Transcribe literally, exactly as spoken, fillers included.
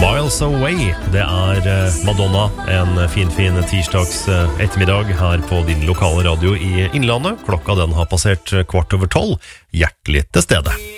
Miles Away, det er Madonna, en fin, fin tirsdags ettermiddag her på din lokale radio i Innlandet. Klokka den har passert kvart over tolv. Hjertelig til stede.